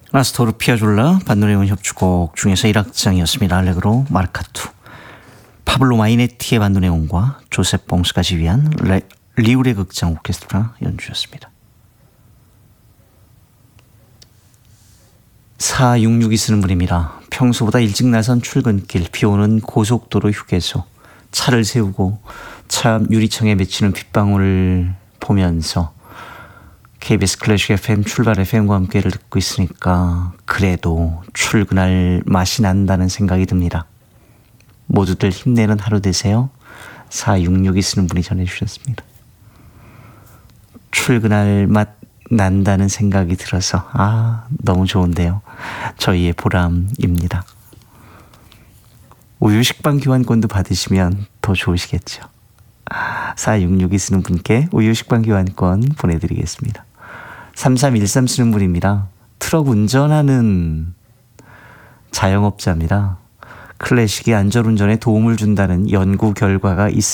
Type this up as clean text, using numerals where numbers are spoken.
라스토르 피아졸라 반도네온 협주곡 중에서 1악장이었습니다. 알레그로 마르카투. 파블로 마이네티의 반도네온과 조셉 봉스까지 위한 리우레 극장 오케스트라 연주였습니다. 4662 쓰는 분입니다. 평소보다 일찍 나선 출근길, 비오는 고속도로 휴게소, 차를 세우고 차 유리창에 맺히는 빗방울을 보면서 KBS 클래식 FM 출발 FM과 함께를 듣고 있으니까 그래도 출근할 맛이 난다는 생각이 듭니다. 모두들 힘내는 하루 되세요. 4662 쓰는 분이 전해주셨습니다. 출근할 맛 난다는 생각이 들어서 너무 좋은데요. 저희의 보람입니다. 우유 식빵 교환권도 받으시면 더 좋으시겠죠. 4662 쓰는 분께 우유 식빵 교환권 보내드리겠습니다. 3313 쓰는 분입니다. 트럭 운전하는 자영업자입니다. 클래식이 안전운전에 도움을 준다는 연구 결과가 있습니다.